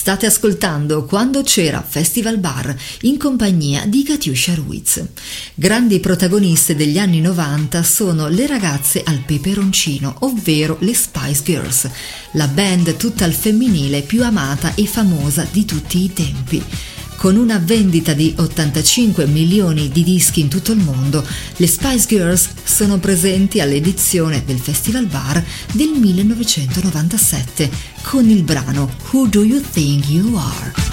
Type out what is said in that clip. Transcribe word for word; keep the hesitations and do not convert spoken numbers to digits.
State ascoltando Quando c'era Festival Bar in compagnia di Katiuscia Ruiz. Grandi protagoniste degli anni novanta sono le ragazze al peperoncino, ovvero le Spice Girls, la band tutta al femminile più amata e famosa di tutti i tempi. Con una vendita di ottantacinque milioni di dischi in tutto il mondo, le Spice Girls sono presenti all'edizione del Festival Bar del millenovecentonovantasette con il brano Who Do You Think You Are?